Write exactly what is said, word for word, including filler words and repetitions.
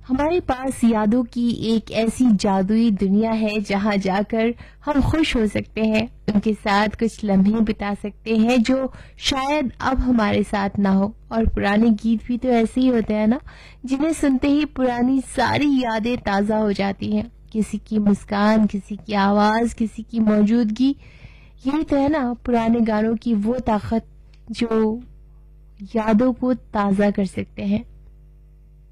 हमारे पास यादों की एक ऐसी जादुई दुनिया है जहां जाकर हम खुश हो सकते हैं, उनके साथ कुछ लम्हे बिता सकते हैं जो शायद अब हमारे साथ ना हो। और पुराने गीत भी तो ऐसे ही होते हैं ना, जिन्हें सुनते ही पुरानी सारी यादें ताज़ा हो जाती हैं। किसी की मुस्कान, किसी की आवाज़, किसी की मौजूदगी, यही तो है ना पुराने गानों की वो ताकत जो यादों को ताज़ा कर सकते हैं।